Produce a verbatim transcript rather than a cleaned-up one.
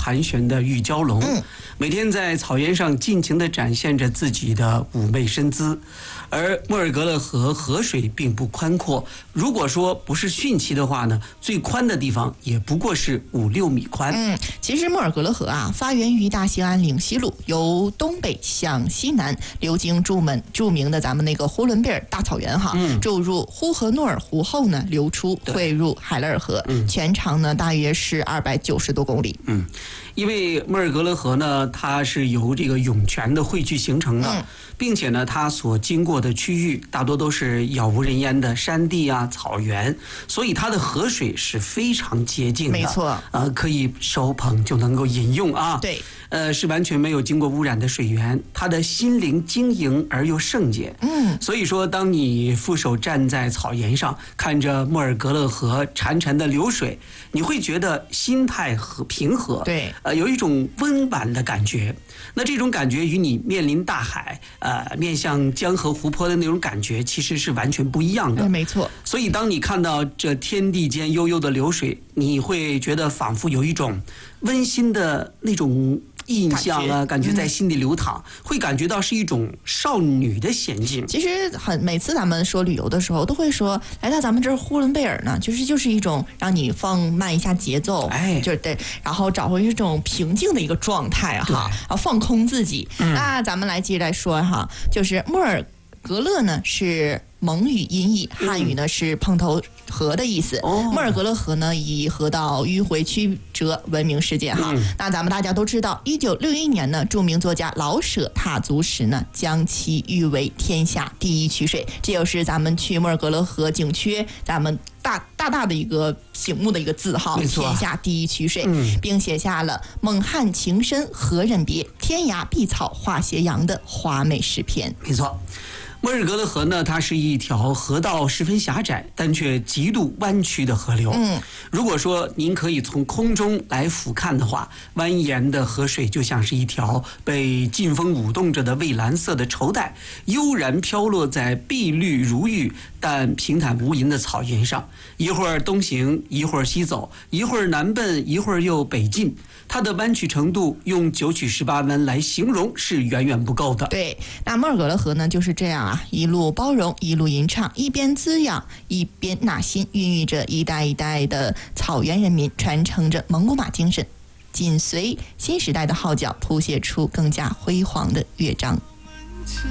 盘旋的玉蛟龙， 嗯、 每天在草原上尽情地展现着自己的妩媚身姿。而莫尔格勒河河水并不宽阔，如果说不是汛期的话呢，最宽的地方也不过是五六米宽。 嗯，其实莫尔格勒河啊，发源于大兴安岭西麓，由东北向西南流经著名著名的咱们那个呼伦贝尔大草原哈， 嗯、 注入呼和诺尔湖后呢，流出汇入海勒尔河， 嗯、 全长呢大约是二百九十多公里。 嗯，因为莫尔格勒河呢，它是由这个涌泉的汇聚形成的， 嗯、 并且呢，它所经过的区域大多都是杳无人烟的山地啊、草原，所以它的河水是非常洁净的， 没错， 呃，可以手捧就能够饮用啊。 对， 呃，是完全没有经过污染的水源，它的心灵晶莹而又圣洁。 嗯， 所以说，当你负手站在草原上，看着莫尔格勒河潺潺的流水，你会觉得心态和平和， 对， 呃，有一种温婉的感觉。那这种感觉与你面临大海，呃，面向江河湖泊的那种感觉，其实是完全不一样的。 哎，没错。 所以，当你看到这天地间悠悠的流水，你会觉得仿佛有一种温馨的那种印象啊，感觉在心里流淌，嗯、会感觉到是一种少女的娴静。 其实很每次咱们说旅游的时候，都会说来到咱们这儿呼伦贝尔呢，就是就是一种让你放慢一下节奏， 哎， 就是对，然后找回这种平静的一个状态哈，然后放空自己。嗯、那咱们来接着来说哈，就是莫尔格勒呢是蒙语音译，汉语呢是碰头河的意思。 哦、 莫尔格勒河呢以河道迂回曲折闻名世界哈。嗯、那咱们大家都知道，一九六一年呢，著名作家老舍踏足时呢，将其誉为天下第一曲水。这就是咱们去莫尔格勒河景区，咱们大大大的一个醒目的一个字号，天下第一曲水，嗯、并写下了“蒙汉情深何忍别，天涯碧草化斜阳”的华美诗篇。 没错。莫尔格勒河呢，它是一条河道十分狭窄，但却极度弯曲的河流。 嗯， 如果说您可以从空中来俯瞰的话，蜿蜒的河水就像是一条被劲风舞动着的蔚蓝色的绸带，悠然飘落在碧绿如玉但平坦无垠的草原上，一会儿东行，一会儿西走，一会儿南奔，一会儿又北进。它的弯曲程度用九曲十八弯来形容是远远不够的。 对，那莫尔格勒河呢就是这样啊，一路包容，一路吟唱，一边滋养，一边纳新，孕育着一代一代的草原人民，传承着蒙古马精神，紧随新时代的号角，谱写出更加辉煌的乐章。